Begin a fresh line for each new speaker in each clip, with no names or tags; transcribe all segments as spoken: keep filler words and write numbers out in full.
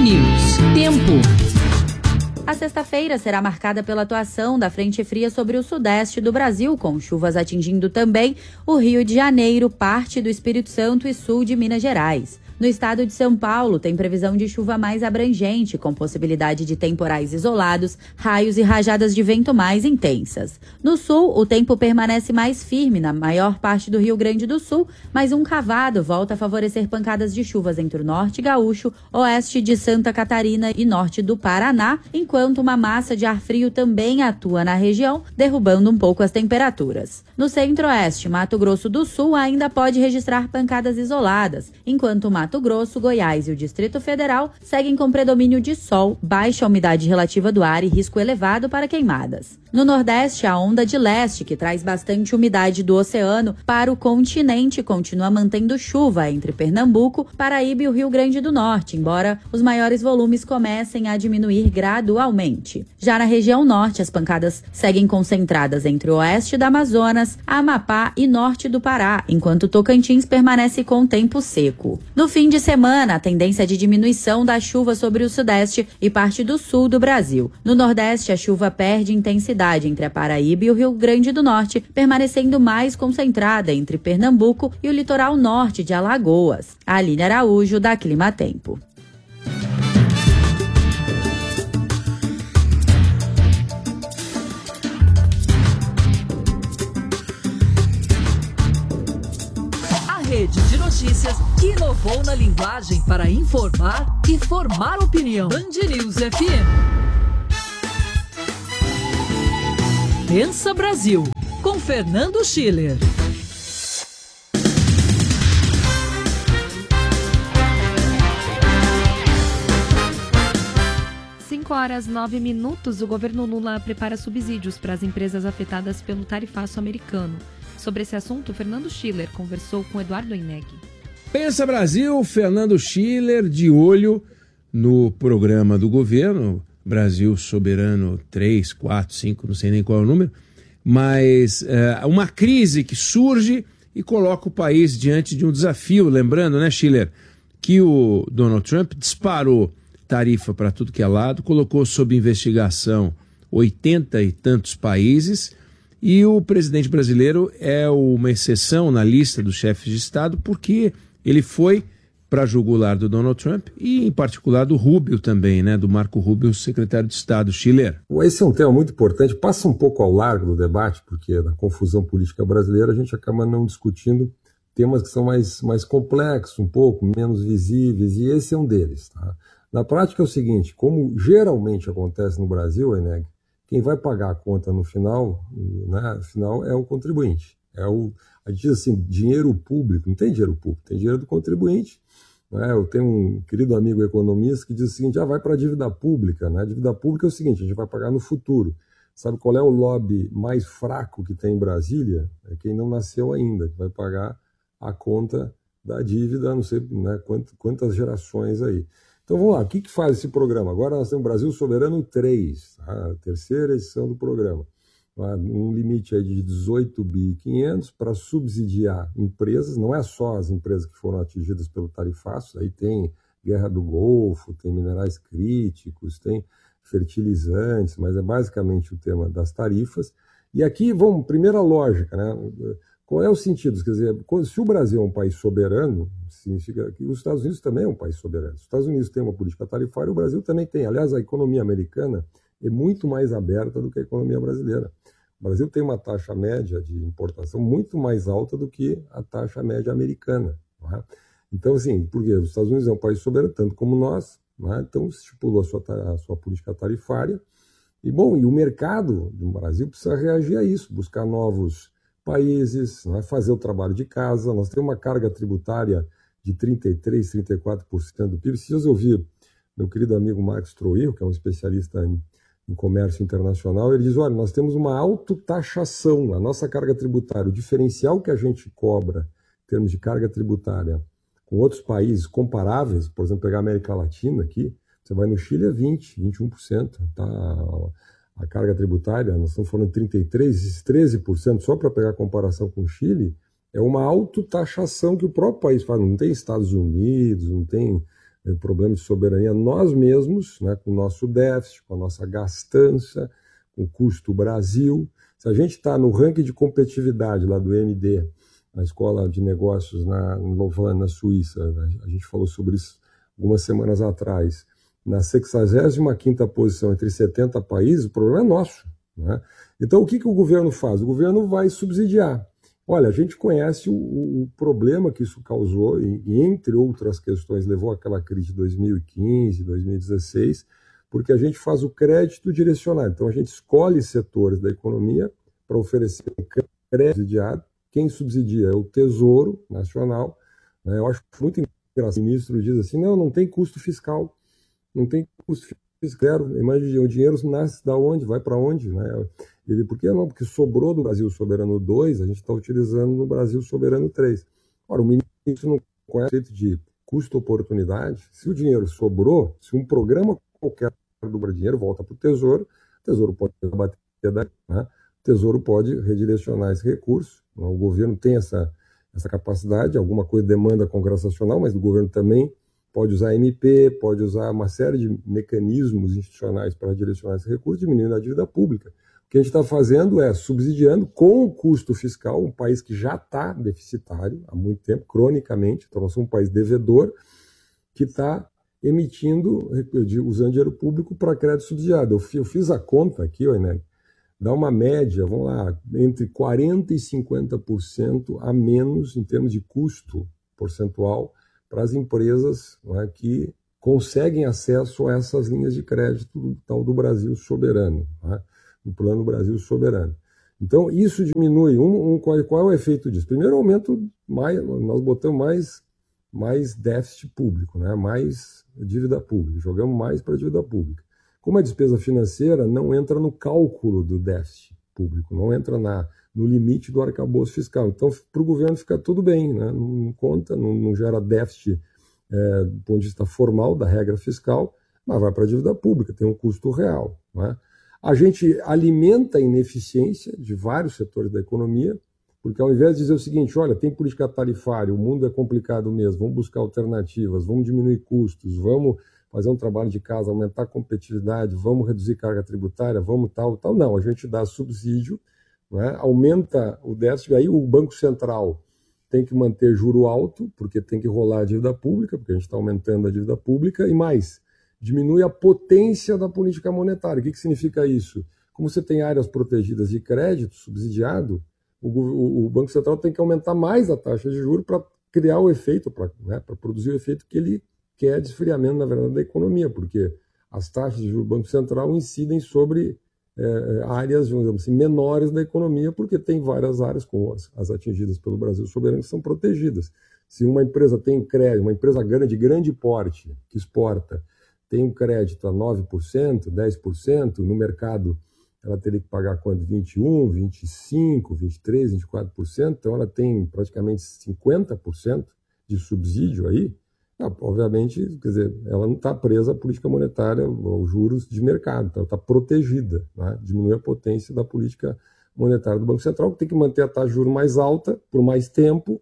News. Tempo.
A sexta-feira será marcada pela atuação da frente fria sobre o sudeste do Brasil, com chuvas atingindo também o Rio de Janeiro, parte do Espírito Santo e sul de Minas Gerais. No estado de São Paulo, tem previsão de chuva mais abrangente, com possibilidade de temporais isolados, raios e rajadas de vento mais intensas. No sul, o tempo permanece mais firme na maior parte do Rio Grande do Sul, mas um cavado volta a favorecer pancadas de chuvas entre o norte gaúcho, oeste de Santa Catarina e norte do Paraná, enquanto uma massa de ar frio também atua na região, derrubando um pouco as temperaturas. No centro-oeste, Mato Grosso do Sul ainda pode registrar pancadas isoladas, enquanto o Mato Grosso, Goiás e o Distrito Federal seguem com predomínio de sol, baixa umidade relativa do ar e risco elevado para queimadas. No Nordeste, a onda de leste, que traz bastante umidade do oceano para o continente, continua mantendo chuva entre Pernambuco, Paraíba e o Rio Grande do Norte, embora os maiores volumes comecem a diminuir gradualmente. Já na região norte, as pancadas seguem concentradas entre o oeste da Amazonas, Amapá e norte do Pará, enquanto Tocantins permanece com tempo seco. No fim de semana, a tendência é de diminuição da chuva sobre o sudeste e parte do sul do Brasil. No nordeste, a chuva perde intensidade entre a Paraíba e o Rio Grande do Norte, permanecendo mais concentrada entre Pernambuco e o litoral norte de Alagoas. A Aline Araújo, da Clima Tempo.
Rede de notícias que inovou na linguagem para informar e formar opinião. Band News F M. Pensa Brasil, com Fernando Schiller.
cinco horas nove minutos, o governo Lula prepara subsídios para as empresas afetadas pelo tarifaço americano. Sobre esse assunto, Fernando Schiller conversou com Eduardo Eneg.
Pensa Brasil, Fernando Schiller, de olho no programa do governo, Brasil Soberano três, quatro, cinco, não sei nem qual é o número, mas é, uma crise que surge e coloca o país diante de um desafio. Lembrando, né, Schiller, que o Donald Trump disparou tarifa para tudo que é lado, colocou sob investigação oitenta e tantos países, e o presidente brasileiro é uma exceção na lista dos chefes de Estado porque ele foi para a jugular do Donald Trump e, em particular, do Rubio também, né? Do Marco Rubio, secretário de Estado. Schiller.
Esse é um tema muito importante, passa um pouco ao largo do debate, porque na confusão política brasileira a gente acaba não discutindo temas que são mais, mais complexos, um pouco menos visíveis, e esse é um deles. Tá? Na prática é o seguinte, como geralmente acontece no Brasil, Eneg, quem vai pagar a conta no final, né, no final é o contribuinte. É o, a gente diz assim, dinheiro público, não tem dinheiro público, tem dinheiro do contribuinte. Né? Eu tenho um querido amigo economista que diz o seguinte, ah, vai para a dívida pública. Né? A dívida pública é o seguinte, a gente vai pagar no futuro. Sabe qual é o lobby mais fraco que tem em Brasília? É quem não nasceu ainda, que vai pagar a conta da dívida, não sei, né, quantas, quantas gerações aí. Então vamos lá, o que, que faz esse programa? Agora nós temos Brasil Soberano três, a terceira edição do programa. Um limite aí de dezoito bilhões e quinhentos para subsidiar empresas, não é só as empresas que foram atingidas pelo tarifaço, aí tem Guerra do Golfo, tem minerais críticos, tem fertilizantes, mas é basicamente o tema das tarifas. E aqui, vamos, primeira lógica, né? Qual é o sentido? Quer dizer, se o Brasil é um país soberano, significa que os Estados Unidos também é um país soberano. Os Estados Unidos têm uma política tarifária, o Brasil também tem. Aliás, a economia americana é muito mais aberta do que a economia brasileira. O Brasil tem uma taxa média de importação muito mais alta do que a taxa média americana. Não é? Então, assim, porque os Estados Unidos é um país soberano, tanto como nós, não é? Então estipulou a sua, a sua política tarifária. E, bom, e o mercado do Brasil precisa reagir a isso, buscar novos países, não é? Fazer o trabalho de casa. Nós temos uma carga tributária de trinta e três, trinta e quatro por cento do P I B. Se eu ouvir meu querido amigo Marcos Troil, que é um especialista em em comércio internacional, ele diz, olha, nós temos uma autotaxação, a nossa carga tributária, o diferencial que a gente cobra em termos de carga tributária com outros países comparáveis, por exemplo, pegar a América Latina aqui, você vai no Chile é vinte, vinte e um por cento, tá? A carga tributária, nós estamos falando de trinta e três por cento, esses treze por cento, só para pegar a comparação com o Chile, é uma autotaxação que o próprio país faz, não tem Estados Unidos, não tem é, problema de soberania nós mesmos, né, com o nosso déficit, com a nossa gastança, com o custo Brasil. Se a gente está no ranking de competitividade lá do M D, na Escola de Negócios na, em Lausanne, na Suíça, a gente falou sobre isso algumas semanas atrás, na sexagésima quinta posição entre setenta países, o problema é nosso. Né? Então, o que, que o governo faz? O governo vai subsidiar. Olha, a gente conhece o, o problema que isso causou, e, e entre outras questões, levou àquela crise de dois mil e quinze, dois mil e dezesseis, porque a gente faz o crédito direcionado. Então, a gente escolhe setores da economia para oferecer crédito subsidiado. Quem subsidia é o Tesouro Nacional. Né? Eu acho muito engraçado. O ministro diz assim, não, não tem custo fiscal. Não tem custo fiscal. Imagina, o dinheiro nasce da onde? Vai para onde? Né? Ele, por que não? Porque sobrou do Brasil Soberano dois, a gente está utilizando no Brasil Soberano três. Ora, o ministro não conhece o conceito de custo-oportunidade. Se o dinheiro sobrou, se um programa qualquer do dinheiro volta para o Tesouro, o Tesouro pode bater daí, né? O Tesouro pode redirecionar esse recurso. O governo tem essa, essa capacidade, alguma coisa demanda Congresso Nacional, mas o governo também pode usar M P, pode usar uma série de mecanismos institucionais para direcionar esse recurso, diminuindo a dívida pública. O que a gente está fazendo é subsidiando com o custo fiscal um país que já está deficitário há muito tempo, cronicamente, então nós somos um país devedor, que está emitindo, usando dinheiro público para crédito subsidiado. Eu fiz a conta aqui, ó, né? Dá uma média, vamos lá, entre quarenta por cento e cinquenta por cento a menos em termos de custo percentual para as empresas, né, que conseguem acesso a essas linhas de crédito do tal do Brasil Soberano, né, do Plano Brasil Soberano. Então, isso diminui. Um, um, qual, qual é o efeito disso? Primeiro, aumento, mais, nós botamos mais, mais déficit público, né, mais dívida pública, jogamos mais para a dívida pública. Como a despesa financeira não entra no cálculo do déficit público, não entra na, no limite do arcabouço fiscal. Então, para o governo fica tudo bem, né? Não conta, não, não gera déficit é, do ponto de vista formal da regra fiscal, mas vai para a dívida pública, tem um custo real. Né? A gente alimenta a ineficiência de vários setores da economia, porque ao invés de dizer o seguinte, olha, tem política tarifária, o mundo é complicado mesmo, vamos buscar alternativas, vamos diminuir custos, vamos fazer um trabalho de casa, aumentar a competitividade, vamos reduzir carga tributária, vamos tal, tal. Não, a gente dá subsídio, né, aumenta o déficit, aí o Banco Central tem que manter juro alto, porque tem que rolar a dívida pública, porque a gente está aumentando a dívida pública, e mais, diminui a potência da política monetária. O que, que significa isso? Como você tem áreas protegidas de crédito subsidiado, o, o, o Banco Central tem que aumentar mais a taxa de juros para criar o efeito, para, né, para produzir o efeito que ele que é de esfriamento, na verdade, da economia, porque as taxas de juros do Banco Central incidem sobre é, áreas, vamos dizer assim, menores da economia, porque tem várias áreas, como as, as atingidas pelo Brasil Soberano, que são protegidas. Se uma empresa tem crédito, uma empresa grande, de grande porte, que exporta, tem um crédito a nove por cento, dez por cento, no mercado ela teria que pagar quanto? vinte e um por cento, vinte e cinco por cento, vinte e três por cento, vinte e quatro por cento, então ela tem praticamente cinquenta por cento de subsídio aí. Ah, obviamente, quer dizer, ela não está presa à política monetária, aos juros de mercado, então ela está protegida, né? Diminui a potência da política monetária do Banco Central, que tem que manter a taxa de juros mais alta por mais tempo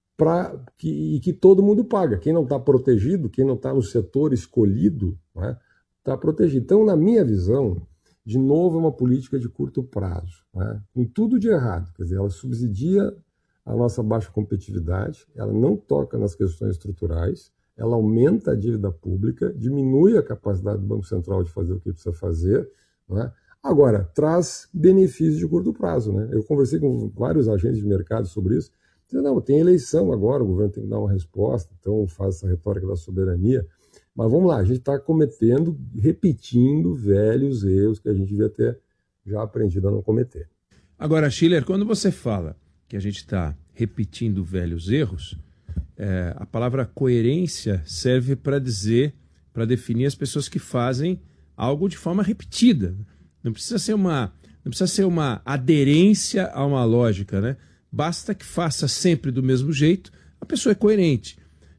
pra que, e que todo mundo paga. Quem não está protegido, quem não está no setor escolhido, está, né, protegido. Então, na minha visão, de novo, é uma política de curto prazo, né? Com tudo de errado, quer dizer, ela subsidia a nossa baixa competitividade, ela não toca nas questões estruturais, ela aumenta a dívida pública, diminui a capacidade do Banco Central de fazer o que precisa fazer, né? Agora, traz benefícios de curto prazo, né? Eu conversei com vários agentes de mercado sobre isso, dizendo, não, tem eleição agora, o governo tem que dar uma resposta, então faz essa retórica da soberania, mas vamos lá, a gente está cometendo, repetindo velhos erros que a gente devia ter já aprendido a não cometer.
Agora, Schiller, quando você fala que a gente está repetindo velhos erros, É, a palavra coerência serve para dizer, para definir as pessoas que fazem algo de forma repetida. Não precisa ser uma, não precisa ser uma aderência a uma lógica, né? Basta que faça sempre do mesmo jeito, a pessoa é coerente.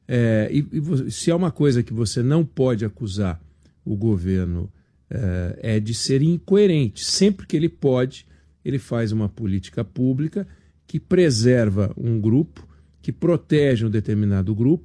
É, e, e se há uma coisa que você não pode acusar o governo é, é de ser incoerente. Sempre que ele pode, ele faz uma política pública que preserva um grupo, que protege um determinado grupo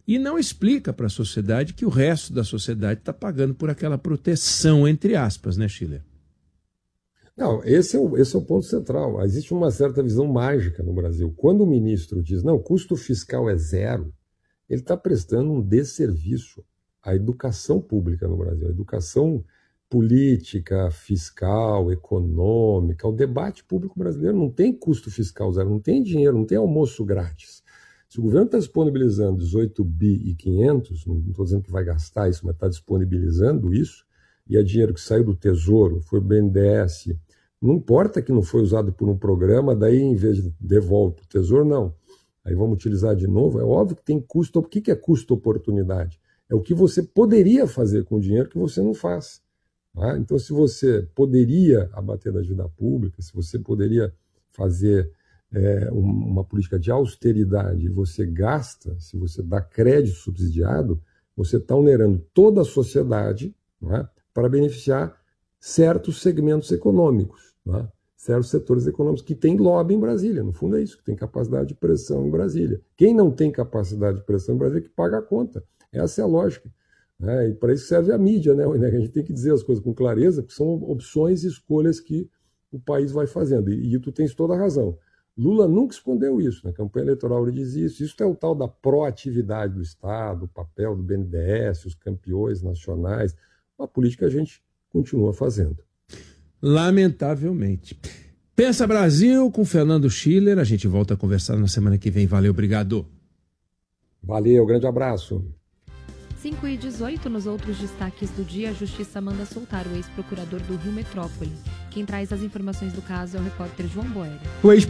e não explica para a sociedade que o resto da sociedade está pagando por aquela proteção, entre aspas, né, Schiller?
Não, esse é, o, esse é o ponto central. Existe uma certa visão mágica no Brasil. Quando o ministro diz, não, custo fiscal é zero, ele está prestando um desserviço à educação pública no Brasil, à educação política, fiscal, econômica. O debate público brasileiro não tem custo fiscal zero, não tem dinheiro, não tem almoço grátis. Se o governo está disponibilizando dezoito bi e quinhentos, não estou dizendo que vai gastar isso, mas está disponibilizando isso, e é dinheiro que saiu do Tesouro, foi B N D E S, não importa que não foi usado por um programa, daí em vez de devolve para o Tesouro, não. Aí vamos utilizar de novo, é óbvio que tem custo. O que é custo-oportunidade? É o que você poderia fazer com o dinheiro que você não faz. Tá? Então, se você poderia abater da dívida pública, se você poderia fazer é, uma política de austeridade e você gasta, se você dá crédito subsidiado, você está onerando toda a sociedade, não é? Para beneficiar certos segmentos econômicos, né? Certos setores econômicos que têm lobby em Brasília. No fundo é isso, que tem capacidade de pressão em Brasília. Quem não tem capacidade de pressão em Brasília é que paga a conta. Essa é a lógica. Né? E para isso serve a mídia, né? A gente tem que dizer as coisas com clareza, porque são opções e escolhas que o país vai fazendo. E, e tu tens toda a razão. Lula nunca escondeu isso. Na campanha eleitoral ele diz isso. Isso é o tal da proatividade do Estado, o papel do B N D E S, os campeões nacionais. Uma política que a gente continua fazendo.
Lamentavelmente. Pensa Brasil com Fernando Schiller. A gente volta a conversar na semana que vem. Valeu, obrigado.
Valeu, grande abraço.
cinco e dezoito, nos outros destaques do dia, a Justiça manda soltar o ex-procurador do Rio Metrópole. Quem traz as informações do caso é o repórter João Boeri.
O ex